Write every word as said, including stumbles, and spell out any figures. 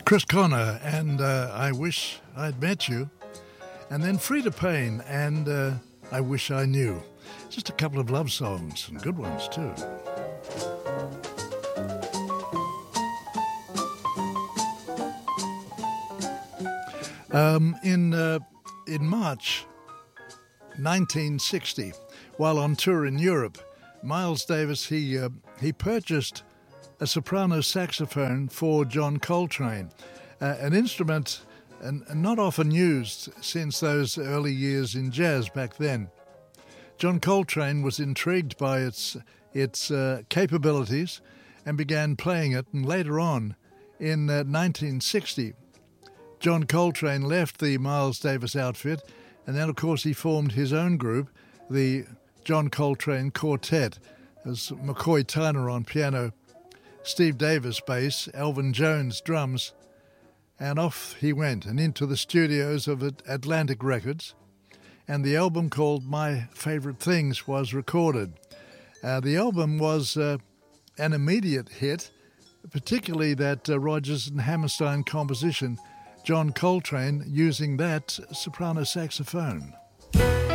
Chris Connor and uh, I Wish I'd Met You, and then Frida Payne and uh, I Wish I Knew. Just a couple of love songs, and good ones too. Um, in uh, in March nineteen sixty, while on tour in Europe, Miles Davis he uh, he purchased a soprano saxophone for John Coltrane, uh, an instrument and not often used since those early years in jazz back then. John Coltrane was intrigued by its its uh, capabilities and began playing it, and later on, in uh, nineteen sixty, John Coltrane left the Miles Davis outfit, and then of course he formed his own group, the John Coltrane Quartet, as McCoy Tyner on piano, Steve Davis bass, Elvin Jones drums, and off he went and into the studios of Atlantic Records, and the album called My Favorite Things was recorded. Uh, the album was uh, an immediate hit, particularly that uh, Rodgers and Hammerstein composition, John Coltrane using that soprano saxophone.